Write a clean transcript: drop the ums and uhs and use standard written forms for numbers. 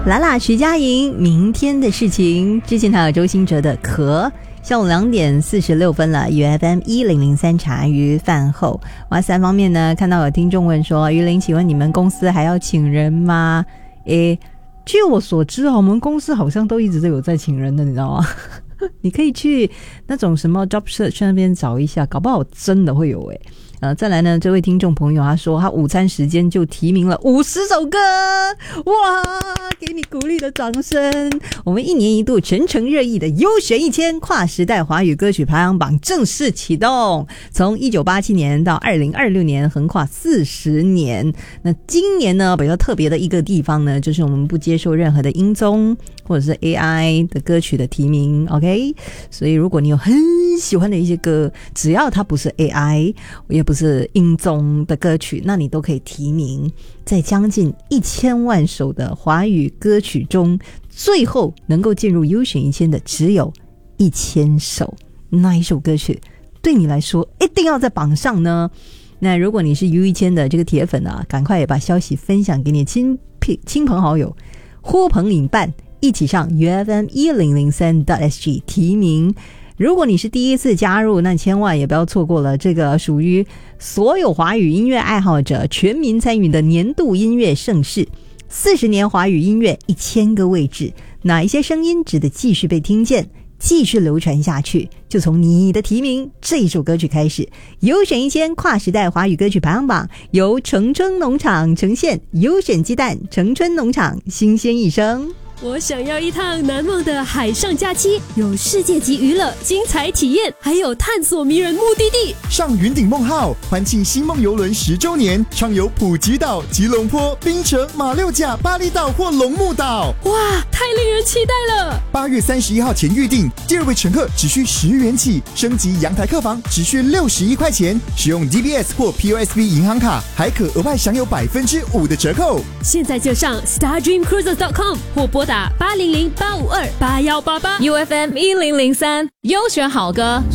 啦啦徐佳莹明天的事情，之前还有周兴哲的壳。下午2点46分了，UFM 1003茶余饭后。哇，3方面呢，看到有听众问说，于玲，请问你们公司还要请人吗？据我所知我们公司好像都一直都有在请人的，你知道吗？你可以去那种什么 job search 那边找一下，搞不好真的会有再来呢，这位听众朋友他说他午餐时间就提名了50首歌，哇，给你鼓励的掌声。我们1年1度全城热议的优选1000跨时代华语歌曲排行榜正式启动，从1987年到2026年横跨40年。那今年呢比较特别的一个地方呢，就是我们不接受任何的音综或者是 AI 的歌曲的提名 OK， 所以如果你有很喜欢的一些歌，只要它不是 AI 也不是音综的歌曲，那你都可以提名。在将近1000万首的华语歌曲中，最后能够进入优选1000的只有1000首。那一首歌曲对你来说一定要在榜上呢？那如果你是 U1000 的这个铁粉啊，赶快也把消息分享给你亲朋好友，呼朋引伴一起上 UFM1003.SG 提名。如果你是第一次加入，那千万也不要错过了这个属于所有华语音乐爱好者全民参与的年度音乐盛事。40年华语音乐1000个位置，哪一些声音值得继续被听见，继续流传下去，就从你的提名这一首歌曲开始。优选1000跨时代华语歌曲排行榜由城春农场呈现，优选鸡蛋，城春农场，新鲜一生。 我想要一趟难忘的海上假期，有世界级娱乐、精彩体验，还有探索迷人目的地。 上云顶梦号，欢庆星梦邮轮10周年，畅游普吉岛、吉隆坡、槟城、马六甲、巴厘岛或龙目岛。 哇，太令人期待了 ！8月31号前预定，第2位乘客只需10元起，升级阳台客房只需61块钱，使用 DBS 或 POSB 银行卡，还可额外享有5%的折扣。 现在就上 StarDreamCruises.com 或拨打800-852-8188 UFM 1003优选好歌。